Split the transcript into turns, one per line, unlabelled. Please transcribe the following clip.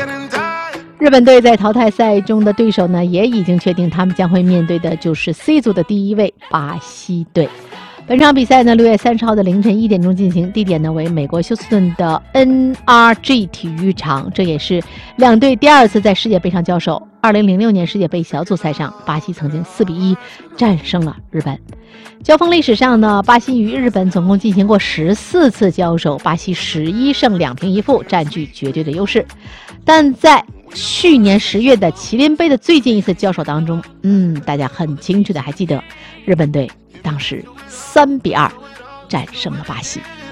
日本队在淘汰赛中的对手呢，也已经确定，他们将会面对的就是 C 组的第一位巴西队。本场比赛呢，6月30号的凌晨1点钟进行，地点呢为美国休斯顿的 NRG 体育场，这也是两队第二次在世界杯上交手。2006年世界杯小组赛上，巴西曾经4-1战胜了日本。交锋历史上呢，巴西与日本总共进行过14次交手，巴西11胜2平1负，占据绝对的优势。但在去年10月的麒麟杯的最近一次交手当中，大家很清楚的还记得，日本队当时3-2战胜了巴西。